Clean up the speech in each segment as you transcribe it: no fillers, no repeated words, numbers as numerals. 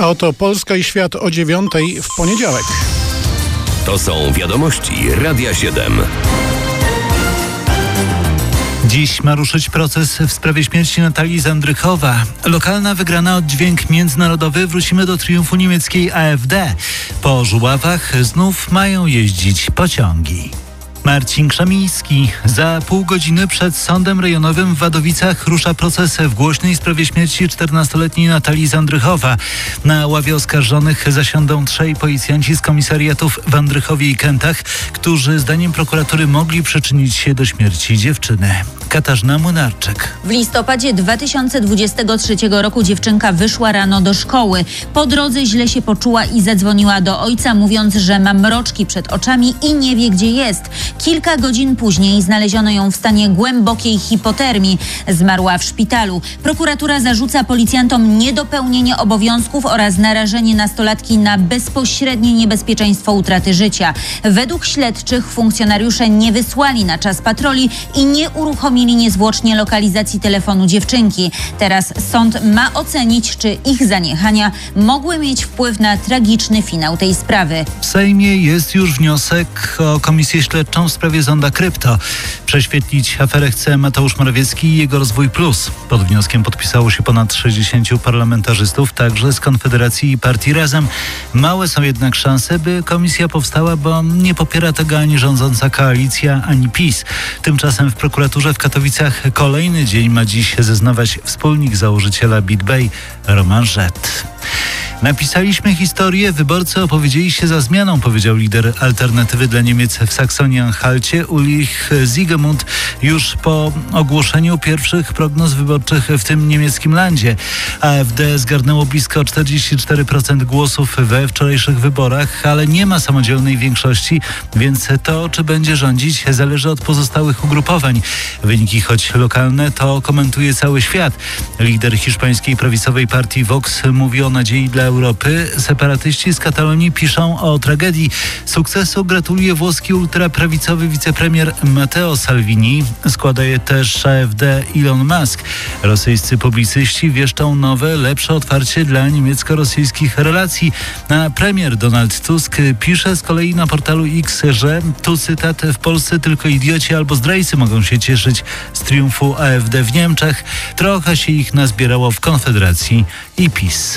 A oto Polska i świat o 9:00 w poniedziałek. To są wiadomości Radia 7. Dziś ma ruszyć proces w sprawie śmierci Natalii Zandrychowa. Lokalna wygrana, oddźwięk międzynarodowy. Wrócimy do triumfu niemieckiej AfD. Po Żuławach znów mają jeździć pociągi. Marcin Krzemiński. Za pół godziny przed Sądem Rejonowym w Wadowicach rusza proces w głośnej sprawie śmierci 14-letniej Natalii Zandrychowa. Na ławie oskarżonych zasiądą 3 policjanci z komisariatów w Andrychowie i Kętach, którzy zdaniem prokuratury mogli przyczynić się do śmierci dziewczyny. Katarzyna Młynarczyk. W listopadzie 2023 roku dziewczynka wyszła rano do szkoły. Po drodze źle się poczuła i zadzwoniła do ojca, mówiąc, że ma mroczki przed oczami i nie wie, gdzie jest. Kilka godzin później znaleziono ją w stanie głębokiej hipotermii. Zmarła w szpitalu. Prokuratura zarzuca policjantom niedopełnienie obowiązków oraz narażenie nastolatki na bezpośrednie niebezpieczeństwo utraty życia. Według śledczych funkcjonariusze nie wysłali na czas patroli i nie uruchomili niezwłocznie lokalizacji telefonu dziewczynki. Teraz sąd ma ocenić, czy ich zaniechania mogły mieć wpływ na tragiczny finał tej sprawy. W Sejmie jest już wniosek o komisję śledczą w sprawie Zonda Krypto. Prześwietlić aferę chce Mateusz Morawiecki i jego Rozwój Plus. Pod wnioskiem podpisało się ponad 60 parlamentarzystów, także z Konfederacji i Partii Razem. Małe są jednak szanse, by komisja powstała, bo nie popiera tego ani rządząca koalicja, ani PiS. Tymczasem w prokuraturze w Katowicach kolejny dzień ma dziś zeznawać wspólnik założyciela BitBay, Roman Żett. Napisaliśmy historię, wyborcy opowiedzieli się za zmianą, powiedział lider Alternatywy dla Niemiec w Saksonii-Anhalcie Ulrich Ziegemund już po ogłoszeniu pierwszych prognoz wyborczych w tym niemieckim landzie. AfD zgarnęło blisko 44% głosów we wczorajszych wyborach, ale nie ma samodzielnej większości, więc to, czy będzie rządzić, zależy od pozostałych ugrupowań. Wyniki, choć lokalne, to komentuje cały świat. Lider hiszpańskiej prawicowej partii Vox mówi o nadziei dla Europy. Separatyści z Katalonii piszą o tragedii. Sukcesu gratuluje włoski ultraprawicowy wicepremier Matteo Salvini. Składa je też AfD Elon Musk. Rosyjscy publicyści wieszczą nowe, lepsze otwarcie dla niemiecko-rosyjskich relacji. A premier Donald Tusk pisze z kolei na portalu X, że, tu cytat, w Polsce tylko idioci albo zdrajcy mogą się cieszyć z triumfu AfD w Niemczech. Trochę się ich nazbierało w Konfederacji i PiS.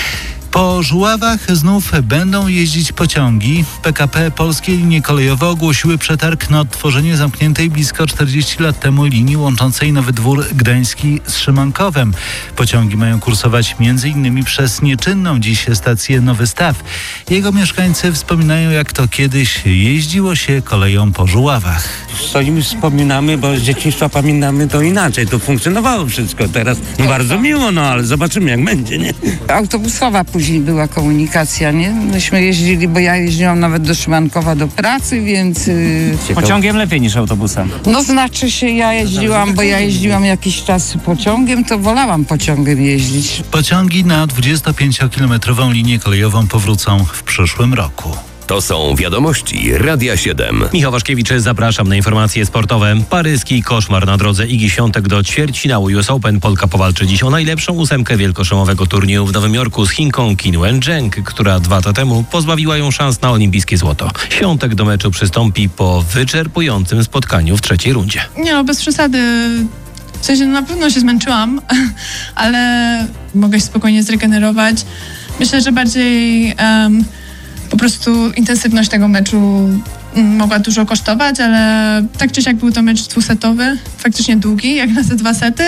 Po Żuławach znów będą jeździć pociągi. PKP Polskie Linie Kolejowe ogłosiły przetarg na odtworzenie zamkniętej blisko 40 lat temu linii łączącej Nowy Dwór Gdański z Szymankowem. Pociągi mają kursować m.in. przez nieczynną dziś stację Nowy Staw. Jego mieszkańcy wspominają, jak to kiedyś jeździło się koleją po Żuławach. Stoimy, wspominamy, bo z dzieciństwa pamiętamy to inaczej. To funkcjonowało wszystko teraz. Bardzo miło, ale zobaczymy, jak będzie, nie? Autobusowa później była komunikacja, nie? Myśmy jeździli, bo ja jeździłam nawet do Szymankowa do pracy, więc... Pociągiem lepiej niż autobusem. No znaczy się, ja jeździłam jakiś czas pociągiem, to wolałam pociągiem jeździć. Pociągi na 25-kilometrową linię kolejową powrócą w przyszłym roku. To są wiadomości Radia 7. Michał Waszkiewicz, zapraszam na informacje sportowe. Paryski koszmar na drodze Igi Świątek do ćwierćfinału US Open. Polka powalczy dziś o najlepszą 8 wielkoszlemowego turnieju w Nowym Jorku z Chinką Qin Wenzheng, która 2 lata temu pozbawiła ją szans na olimpijskie złoto. Świątek do meczu przystąpi po wyczerpującym spotkaniu w 3. rundzie. Nie, bez przesady. W sensie na pewno się zmęczyłam, ale mogę się spokojnie zregenerować. Myślę, że bardziej... Po prostu intensywność tego meczu mogła dużo kosztować, ale tak czy siak był to mecz dwusetowy, faktycznie długi, jak na te 2 sety,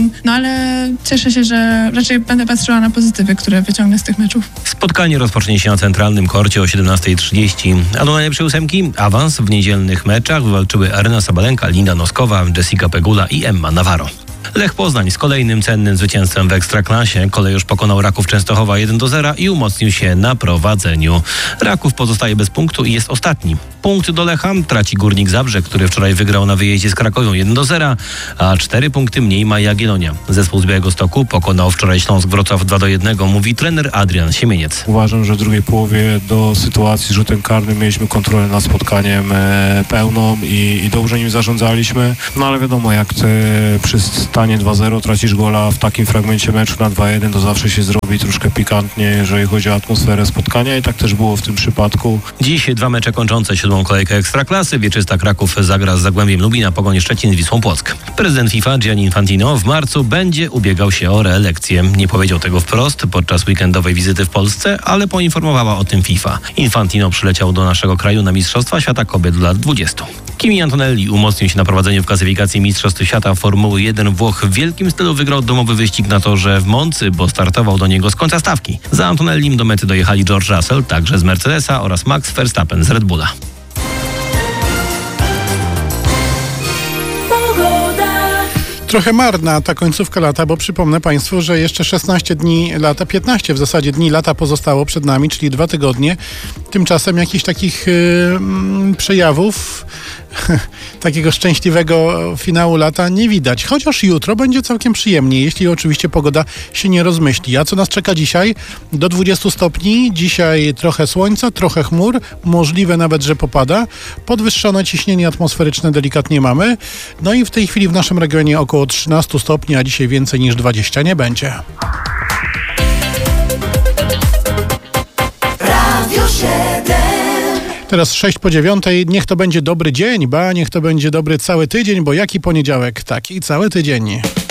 ale cieszę się, że raczej będę patrzyła na pozytywy, które wyciągnę z tych meczów. Spotkanie rozpocznie się na centralnym korcie o 17:30, a do najlepszej 8 awans w niedzielnych meczach wywalczyły Aryna Sabalenka, Linda Noskowa, Jessica Pegula i Emma Navarro. Lech Poznań z kolejnym cennym zwycięstwem w Ekstraklasie. Kolejorz pokonał Raków Częstochowa 1-0 i umocnił się na prowadzeniu. Raków pozostaje bez punktu i jest ostatni. Punkt do Lecha traci Górnik Zabrze, który wczoraj wygrał na wyjeździe z Krakowią 1-0, a 4 punkty mniej ma Jagiellonia. Zespół z Białegostoku pokonał wczoraj Śląsk Wrocław 2-1, mówi trener Adrian Siemieniec. Uważam, że w drugiej połowie do sytuacji z rzutem karnym mieliśmy kontrolę nad spotkaniem pełną i dobrze nim zarządzaliśmy. No ale wiadomo, jak przy stanie 2-0 tracisz gola w takim fragmencie meczu na 2-1, to zawsze się zrobi troszkę pikantnie, jeżeli chodzi o atmosferę spotkania i tak też było w tym przypadku. Dziś 2 mecze kończące 7. kolejkę Ekstraklasy. Wieczysta Kraków zagra z Zagłębiem Lubin, a Pogoń Szczecin z Wisłą Płock. Prezydent FIFA Gianni Infantino w marcu będzie ubiegał się o reelekcję. Nie powiedział tego wprost podczas weekendowej wizyty w Polsce, ale poinformowała o tym FIFA. Infantino przyleciał do naszego kraju na Mistrzostwa Świata Kobiet do lat 20. Kimi Antonelli umocnił się na prowadzeniu w klasyfikacji Mistrzostw Świata Formuły 1. Włoch w wielkim stylu wygrał domowy wyścig na torze w Moncy, bo startował do niego z końca stawki. Za Antonellim do mety dojechali George Russell, także z Mercedesa, oraz Max Verstappen z Red Bulla. Trochę marna ta końcówka lata, bo przypomnę Państwu, że jeszcze 16 dni lata, 15 w zasadzie dni lata pozostało przed nami, czyli 2 tygodnie. Tymczasem jakichś takich przejawów takiego szczęśliwego finału lata nie widać. Chociaż jutro będzie całkiem przyjemnie, jeśli oczywiście pogoda się nie rozmyśli. A co nas czeka dzisiaj? Do 20 stopni. Dzisiaj trochę słońca, trochę chmur. Możliwe nawet, że popada. Podwyższone ciśnienie atmosferyczne delikatnie mamy. No i w tej chwili w naszym regionie około 13 stopni, a dzisiaj więcej niż 20 nie będzie. Radio 7. Teraz 6:06. Niech to będzie dobry dzień, niech to będzie dobry cały tydzień, bo jaki poniedziałek, taki cały tydzień.